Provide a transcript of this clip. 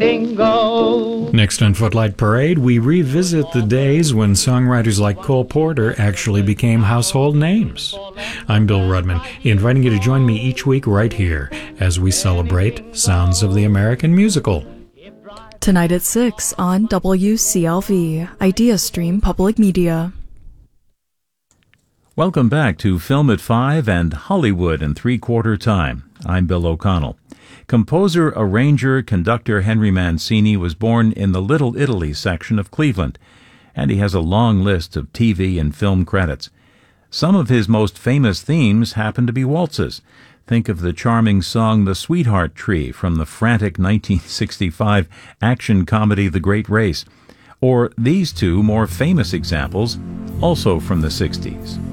Dingo. Next on Footlight Parade, we revisit the days when songwriters like Cole Porter actually became household names. I'm Bill Rudman, inviting you to join me each week right here as we celebrate Sounds of the American Musical. Tonight at 6 on WCLV, Idea Stream Public Media. Welcome back to Film at 5 and Hollywood in Three-Quarter Time. I'm Bill O'Connell. Composer, arranger, conductor Henry Mancini was born in the Little Italy section of Cleveland, and he has a long list of TV and film credits. Some of his most famous themes happen to be waltzes. Think of the charming song The Sweetheart Tree from the frantic 1965 action comedy The Great Race, or these two more famous examples, also from the 60s.